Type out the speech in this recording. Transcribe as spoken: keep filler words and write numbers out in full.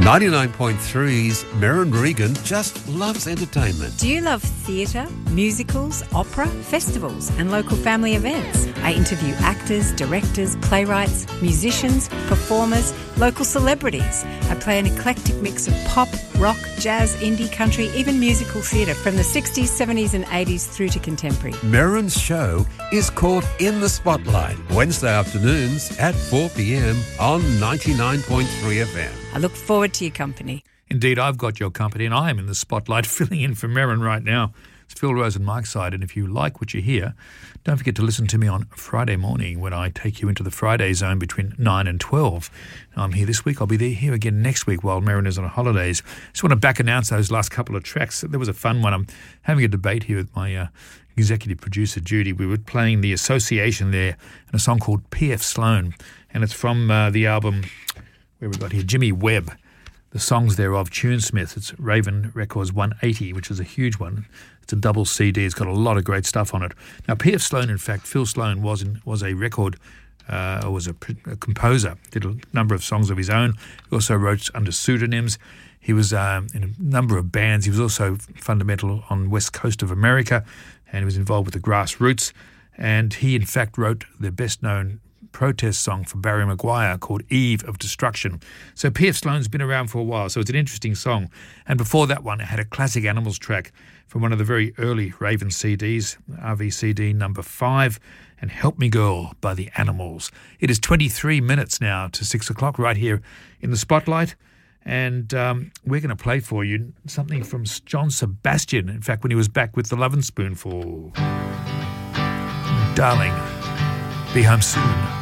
ninety-nine point three's Merrin Regan just loves entertainment. Do you love theatre, musicals, opera, festivals and local family events? I interview actors, directors, playwrights, musicians, performers, local celebrities. I play an eclectic mix of pop, rock, jazz, indie, country, even musical theatre from the sixties, seventies and eighties through to contemporary. Merrin's show is called In the Spotlight, Wednesday afternoons at four p.m. on ninety-nine point three F M. I look forward to your company. Indeed, I've got your company and I am in the spotlight filling in for Merrin right now. It's Phil Rose and Mike's side, and if you like what you hear, don't forget to listen to me on Friday morning when I take you into the Friday zone between nine and twelve. I'm here this week. I'll be there here again next week while Merrin is on holidays. Just want to back announce those last couple of tracks. There was a fun one. I'm having a debate here with my uh, executive producer, Judy. We were playing The Association there and a song called P F Sloan, and it's from uh, the album, where we got here, Jimmy Webb. The songs thereof, Tunesmith. It's Raven Records one eighty, which is a huge one. It's a double C D. It's got a lot of great stuff on it. Now, P F Sloan, in fact, Phil Sloan was in, was a record, uh, was a, a composer. Did a number of songs of his own. He also wrote under pseudonyms. He was um, in a number of bands. He was also fundamental on West Coast of America, and he was involved with the Grassroots. And he, in fact, wrote the best-known protest song for Barry Maguire called Eve of Destruction. So P F Sloan's been around for a while, so it's an interesting song. And before that one, it had a classic Animals track from one of the very early Raven C Ds, R V C D number five, and Help Me Girl by the Animals. It is twenty-three minutes now to six o'clock right here in the Spotlight. And um, we're going to play for you something from John Sebastian, in fact, when he was back with the Lovin' Spoonful. Darling, be home soon.